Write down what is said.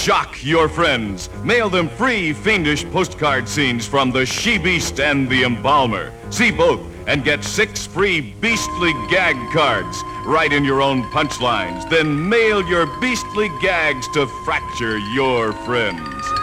Shock your friends. Mail them free fiendish postcard scenes from the She-Beast and the Embalmer. See both and get 6 free beastly gag cards. Write in your own punchlines. Then mail your beastly gags to fracture your friends.